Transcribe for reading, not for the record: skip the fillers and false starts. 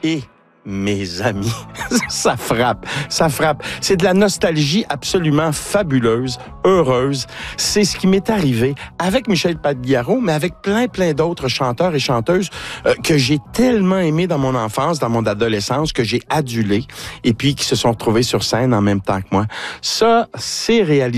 Et mes amis, ça frappe. C'est de la nostalgie absolument fabuleuse, heureuse. C'est ce qui m'est arrivé avec Michel Pagliaro, mais avec plein d'autres chanteurs et chanteuses que j'ai tellement aimés dans mon enfance, dans mon adolescence, que j'ai adulé, et puis qui se sont retrouvés sur scène en même temps que moi. Ça, c'est réalisé